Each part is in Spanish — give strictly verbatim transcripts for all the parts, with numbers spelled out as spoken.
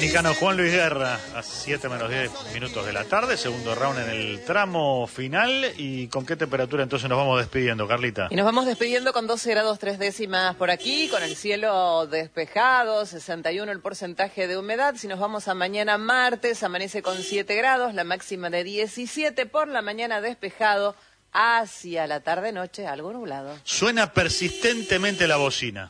dominicano Juan Luis Guerra, a siete menos diez minutos de la tarde, segundo round en el tramo final. ¿Y con qué temperatura entonces nos vamos despidiendo, Carlita? Y nos vamos despidiendo con doce grados tres décimas por aquí, con el cielo despejado, sesenta y uno el porcentaje de humedad. Si nos vamos a mañana martes, amanece con siete grados, la máxima de diecisiete, por la mañana despejado, hacia la tarde-noche algo nublado. Suena persistentemente la bocina.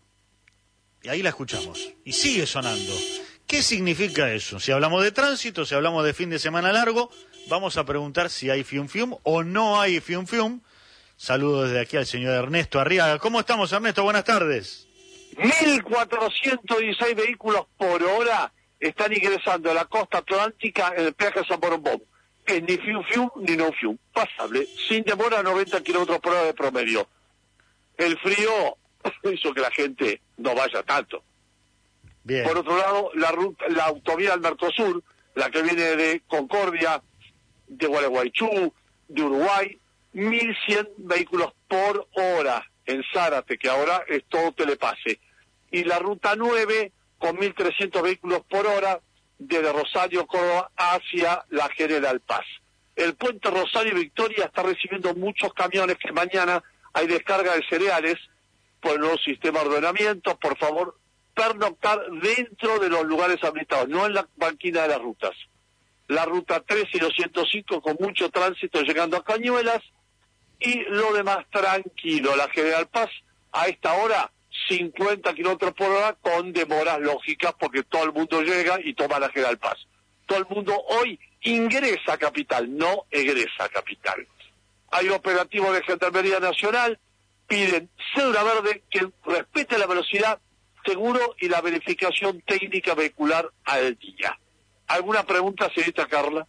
Y ahí la escuchamos. Y sigue sonando. ¿Qué significa eso? Si hablamos de tránsito, si hablamos de fin de semana largo, vamos a preguntar si hay fium fium o no hay fium fium. Saludo desde aquí al señor Ernesto Arriaga. ¿Cómo estamos, Ernesto? Buenas tardes. mil cuatrocientos dieciséis vehículos por hora están ingresando a la costa atlántica en el peaje de San Borombón. Que ni fium fium ni no fium. Pasable, sin demora, a noventa kilómetros por hora de promedio. El frío hizo que la gente no vaya tanto. Bien. Por otro lado, la ruta, la autovía del Mercosur, la que viene de Concordia, de Gualeguaychú, de Uruguay, mil cien vehículos por hora en Zárate, que ahora es todo telepase. Y la ruta nueve, con mil trescientos vehículos por hora, desde Rosario, Córdoba, hacia la General Paz. El puente Rosario Victoria está recibiendo muchos camiones, que mañana hay descarga de cereales por el nuevo sistema de ordenamiento. Por favor, pernoctar dentro de los lugares habilitados, no en la banquina de las rutas. La ruta tres y doscientos cinco con mucho tránsito llegando a Cañuelas, y lo demás tranquilo. La General Paz a esta hora cincuenta kilómetros por hora con demoras lógicas porque todo el mundo llega y toma la General Paz. Todo el mundo hoy ingresa a Capital, no egresa a Capital. Hay operativo de Gendarmería Nacional, piden cédula verde, que respete la velocidad, seguro y la verificación técnica vehicular al día. ¿Alguna pregunta, señorita Carla?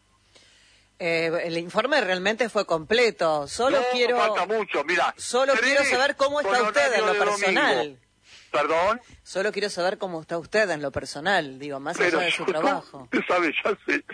Eh, el informe realmente fue completo. Solo no, quiero. falta mucho, mira. Solo quiero saber cómo está usted en lo personal. Domingo. ¿Perdón? Solo quiero saber cómo está usted en lo personal, digo, más allá de su trabajo. Usted sabe, ya hace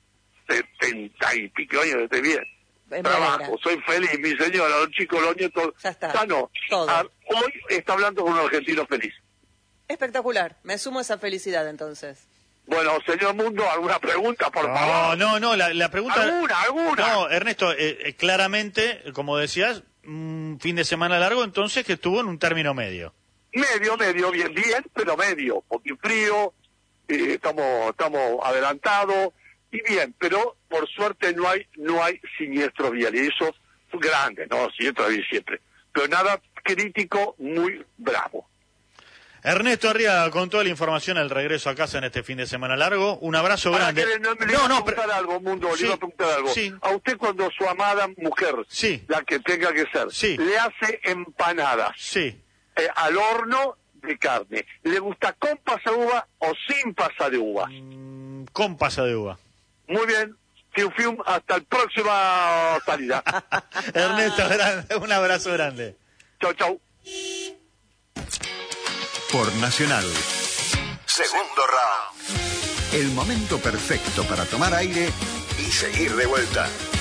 setenta y pico años que estoy bien. Me Trabajo, alegra. soy feliz, mi señora, los chicos, los nietos. Ya está, Sano. todo. Ah, hoy está hablando con un argentino feliz. Espectacular, me sumo a esa felicidad entonces. Bueno, señor Mundo, ¿alguna pregunta, por No, favor? no, no, la, la pregunta... ¿Alguna, alguna? No, Ernesto, eh, eh, claramente, como decías, un fin de semana largo, entonces, que estuvo en un término medio. Medio, medio, bien, bien, pero medio. Porque frío, eh, estamos estamos adelantados, y bien, pero por suerte no hay no hay siniestros viales. Y eso es grande, ¿no? Siniestros viales siempre. Pero nada crítico, muy bravo. Ernesto Arriaga, con toda la información al regreso a casa en este fin de semana largo. Un abrazo Para grande. que le, no, me le no, iba a no, preguntar pero... algo, Mundo, Sí, le iba a preguntar algo. sí. A usted, cuando su amada mujer, Sí. la que tenga que ser, Sí. le hace empanadas Sí. eh, al horno de carne, ¿le gusta con pasa de uva o sin pasa de uva? Mm, con pasa de uva. Muy bien, fium fium, hasta el próxima salida. Ernesto, grande, un abrazo grande. Chau, chau. Por Nacional. Segundo round. El momento perfecto para tomar aire y seguir de vuelta.